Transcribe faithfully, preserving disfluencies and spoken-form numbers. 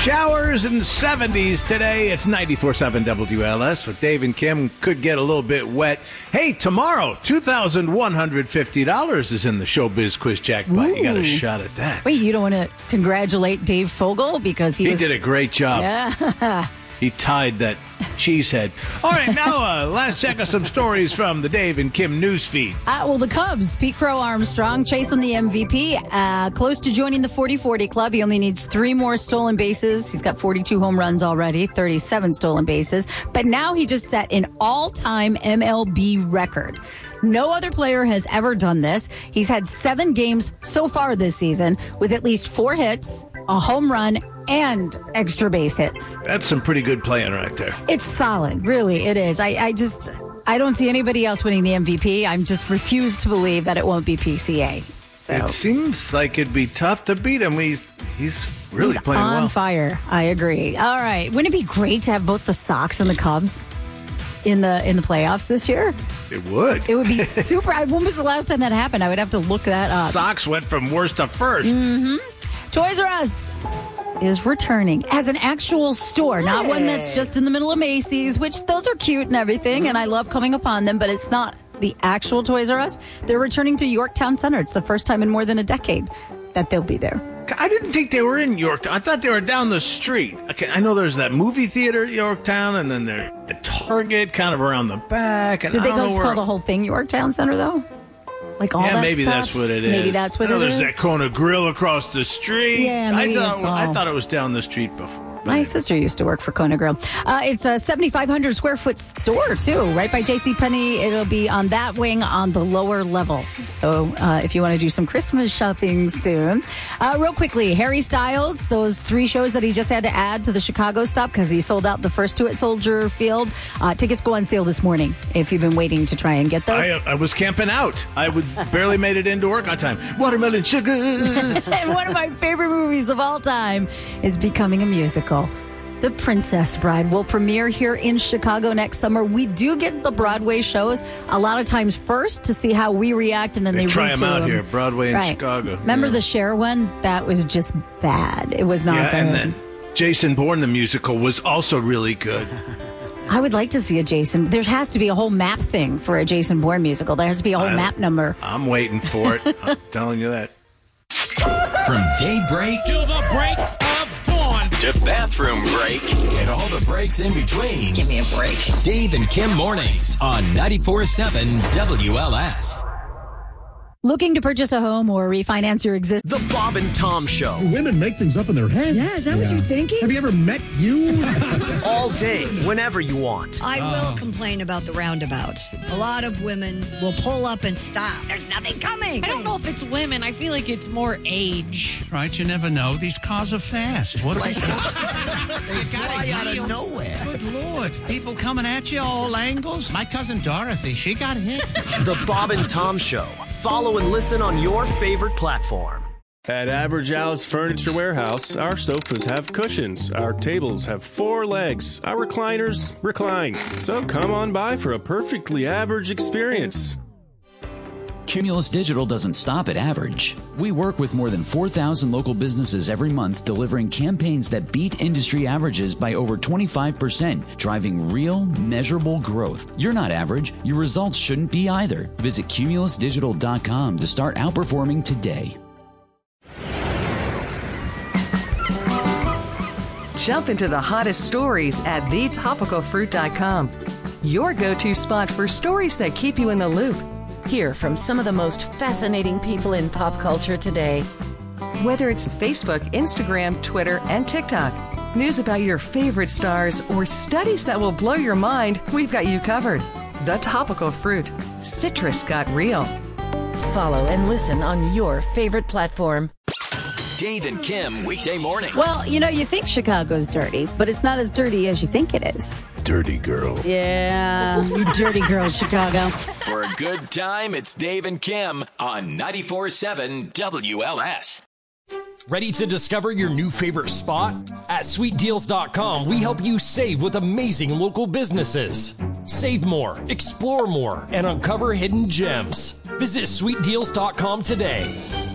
Showers and seventies today. It's ninety-four point seven W L S with Dave and Kim. Could get a little bit wet. Hey, tomorrow, two thousand one hundred fifty dollars is in the Showbiz Quiz Jackpot. Ooh. You got a shot at that. Wait, you don't want to congratulate Dave Fogel because he, he was... did a great job. Yeah. He tied that cheesehead. All right, now uh, let's check out some stories from the Dave and Kim newsfeed. Uh, well, the Cubs, Pete Crow Armstrong, chasing the M V P, uh, close to joining the forty forty club. He only needs three more stolen bases. He's got forty-two home runs already, thirty-seven stolen bases. But now he just set an all-time M L B record. No other player has ever done this. He's had seven games so far this season with at least four hits, a home run, and extra base hits. That's some pretty good playing right there. It's solid. Really, it is. I, I just, I don't see anybody else winning the M V P. I'm just refuse to believe that it won't be P C A. So. It seems like it'd be tough to beat him. He's, he's really He's playing on well. fire. I agree. All right. Wouldn't it be great to have both the Sox and the Cubs in the in the playoffs this year? It would. It would be super. I- When was the last time that happened? I would have to look that up. Sox went from worst to first. Mm-hmm. Toys R Us is returning as an actual store, not one that's just in the middle of Macy's, which those are cute and everything, and I love coming upon them, but it's not the actual Toys R Us. They're returning to Yorktown Center. It's the first time in more than a decade that they'll be there. I didn't think they were in Yorktown. I thought they were down the street. Okay, I know there's that movie theater at Yorktown, and then there's a Target kind of around the back. And Did I they don't know just where... call the whole thing Yorktown Center, though? Like all yeah, that maybe stuff? that's what it is. Maybe that's what I know it there's is. that Kona Grill across the street. Yeah, maybe I thought, it's all- I thought it was down the street before. My sister used to work for Kona Grill. Uh, it's a seventy-five hundred square foot store, too, right by JCPenney. It'll be on that wing on the lower level. So uh, if you want to do some Christmas shopping soon. Uh, real quickly, Harry Styles, those three shows that he just had to add to the Chicago stop because he sold out the first two at Soldier Field. Uh, tickets go on sale this morning if you've been waiting to try and get those. I, I was camping out. I would barely made it into work on time. Watermelon sugar. And one of my favorite movies of all time is becoming a musical. The Princess Bride will premiere here in Chicago next summer. We do get the Broadway shows a lot of times first to see how we react, and then They they, try root them to out them. here, Broadway and Right. Chicago. Remember Yeah. the Cher one? That was just bad. It was not Yeah, good. and then Jason Bourne, the musical, was also really good. I would like to see a Jason. There has to be a whole map thing for a Jason Bourne musical. There has to be a whole I- map number. I'm waiting for it. I'm telling you that. From daybreak Till the break of dawn. to bathroom break and all the breaks in between. Give me a break. Dave and Kim mornings on ninety-four point seven W L S. Looking to purchase a home or refinance your existing... The Bob and Tom Show. Women make things up in their head. Yeah, is that what you're thinking? Have you ever met you? All day, whenever you want. I will complain about the roundabouts. A lot of women will pull up and stop. There's nothing coming. I don't know if it's women. I feel like it's more age. Right, you never know. These cars are fast. What They you fly out of nowhere. Good Lord. People coming at you all angles. My cousin Dorothy, she got hit. The Bob and Tom Show. Follow and listen on your favorite platform. At Average Al's Furniture Warehouse, our sofas have cushions, our tables have four legs, our recliners recline. So come on by for a perfectly average experience. Cumulus Digital doesn't stop at average. We work with more than four thousand local businesses every month, delivering campaigns that beat industry averages by over twenty-five percent, driving real, measurable growth. You're not average. Your results shouldn't be either. Visit cumulus digital dot com to start outperforming today. Jump into the hottest stories at the topical fruit dot com. Your go-to spot for stories that keep you in the loop. Hear from some of the most fascinating people in pop culture today. Whether it's Facebook, Instagram, Twitter, and TikTok, news about your favorite stars, or studies that will blow your mind, we've got you covered. The Topical Fruit. Citrus got real. Follow and listen on your favorite platform. Dave and Kim weekday mornings. Well, you know, you think Chicago's dirty, but it's not as dirty as you think it is. Dirty girl. Yeah, you dirty girl, Chicago. For a good time, it's Dave and Kim on ninety-four point seven W L S. Ready to discover your new favorite spot? At sweet deals dot com, we help you save with amazing local businesses. Save more, explore more, and uncover hidden gems. Visit sweet deals dot com today.